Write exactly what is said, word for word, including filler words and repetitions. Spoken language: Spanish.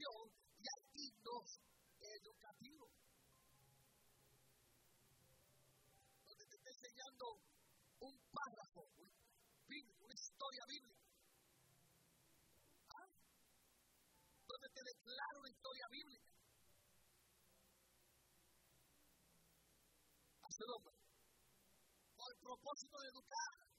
educación y hay himnos educativos. Donde te está enseñando un párrafo, una historia bíblica. ¿Ah? Donde te declara una historia bíblica. Hace el hombre. Con el propósito de educar.